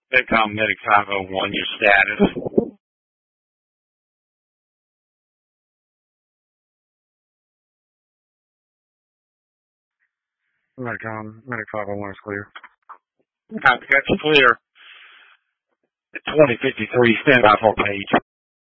Medcom Medic 501, your status. Medcom Medic 501 is clear. Copy, that's clear. 2053, stand by for page.